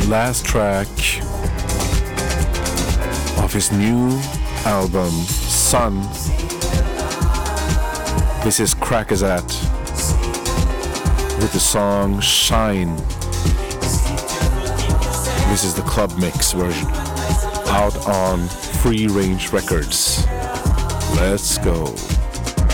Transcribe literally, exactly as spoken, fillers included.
last track of his new album, Sun. This is Crackazat with the song Shine. This is the club mix version, out on Free Range Records. Let's go.